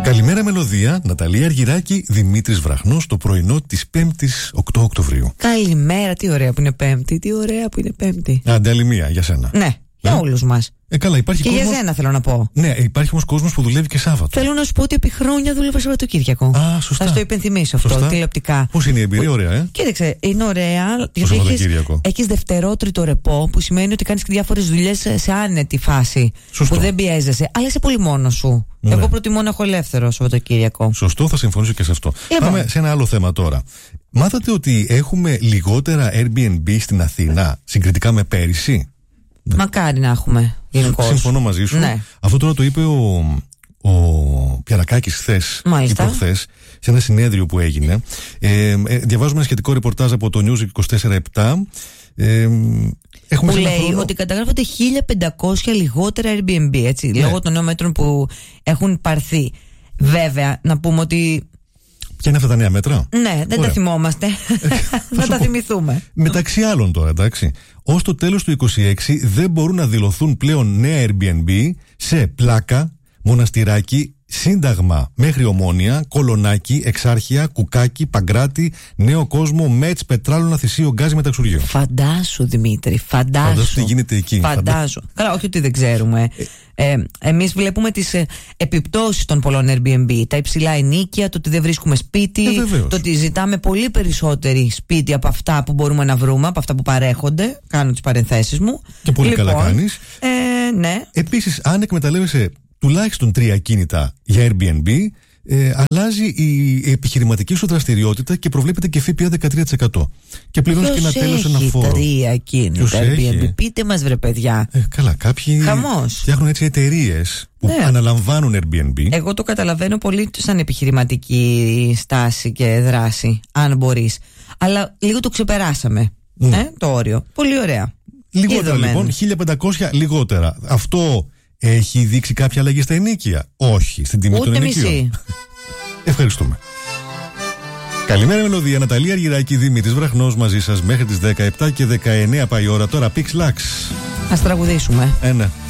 Καλημέρα Μελωδία, Ναταλία Αργυράκη, Δημήτρης Βραχνός, το πρωινό της 5ης 8 Οκτωβρίου. Καλημέρα, τι ωραία που είναι Πέμπτη, τι ωραία που είναι Πέμπτη. Άντε, άλλη μία για σένα. Ναι, για όλους μας. Καλά, υπάρχει και κόσμος... για σένα θέλω να πω. Ναι, υπάρχει όμως κόσμος που δουλεύει και Σάββατο. Θέλω να σου πω ότι επί χρόνια δούλευα Σαββατοκύριακο. Α, σωστά. Θα στο υπενθυμίσω αυτό σωστά. τηλεοπτικά. Πώς είναι η εμπειρία, ωραία, Κοίταξε, είναι ωραία. Το Σαββατοκύριακο. Έχεις δευτερότριτο ρεπό, που σημαίνει ότι κάνεις και διάφορες δουλειές σε άνετη φάση. Σωστό. Που δεν πιέζεσαι, αλλά είσαι πολύ μόνος σου. Ναι. Εγώ προτιμώ να έχω ελεύθερο Σαββατοκύριακο. Σωστό, θα συμφωνήσω και σε αυτό. Πάμε σε ένα άλλο θέμα τώρα. Μάθατε ότι έχουμε λιγότερα Airbnb στην Αθήνα συγκριτικά με πέρυσι? Μακάρι να έχουμε γενικώς. Συμφωνώ μαζί σου. Ναι. αυτό τώρα το είπε ο Πιαρακάκης χθες ή προχθές σε ένα συνέδριο που έγινε. Διαβάζουμε ένα σχετικό ρεπορτάζ από το News 24/7. Που λέει ότι καταγράφονται 1.500 λιγότερα Airbnb, έτσι, ναι, λόγω των νέων μέτρων που έχουν πάρθει. Βέβαια, να πούμε ότι... Ποια είναι αυτά τα νέα μέτρα? Ναι, δεν τα θυμόμαστε. Να τα θυμηθούμε. Μεταξύ άλλων τώρα, εντάξει. Ως το τέλος του 2026 δεν μπορούν να δηλωθούν πλέον νέα Airbnb σε Πλάκα, Μοναστηράκι, Σύνταγμα μέχρι Ομόνια, Κολονάκι, Εξάρχεια, Κουκάκι, Παγκράτη, Νέο Κόσμο, Μέτς, Πετράλωνα, Θησίο, Γκάζι, Μεταξουριό. Φαντάσου, Δημήτρη, φαντάσου τι γίνεται εκεί. Φαντάσου. Καλά, όχι ότι δεν ξέρουμε. Εμείς βλέπουμε τις επιπτώσεις των πολλών Airbnb. Τα υψηλά ενοίκια, το ότι δεν βρίσκουμε σπίτι, το ότι ζητάμε πολύ περισσότεροι σπίτι από αυτά που μπορούμε να βρούμε, από αυτά που παρέχονται. Κάνω τις παρενθέσεις μου. Και πολύ καλά κάνεις. Ναι. Επίσης, αν εκμεταλλεύεσαι τουλάχιστον 3 ακίνητα για Airbnb, αλλάζει η επιχειρηματική σου δραστηριότητα και προβλέπεται και ΦΠΑ 13%. Και πληρώνεις και ένα τέλος, ένα φόρο. 3 ακίνητα Airbnb? Πείτε μας, βρε παιδιά. Καλά, κάποιοι φτιάχνουν έτσι εταιρείες που αναλαμβάνουν Airbnb. Εγώ το καταλαβαίνω πολύ σαν επιχειρηματική στάση και δράση, αν μπορείς. Αλλά λίγο το ξεπεράσαμε, το όριο. Πολύ ωραία. Λιγότερα λοιπόν, 1.500 λιγότερα. Αυτό έχει δείξει κάποια αλλαγή στα ενοίκια? Όχι, στην τιμή των ενοικίων. Ευχαριστούμε. Καλημέρα Μελωδία, Ναταλία Αργυράκη, Δημήτρης Βραχνός μαζί σας μέχρι τις 17 και 19 πάει η ώρα τώρα. Pix Lux. Ας τραγουδήσουμε. Ναι.